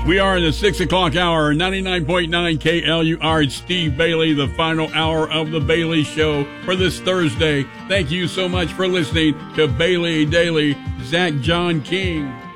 We are in the 6 o'clock hour, 99.9 KLUR. It's Steve Bailey, the final hour of the Bailey Show for this Thursday. Thank you so much for listening to Bailey Daily. Zach John King.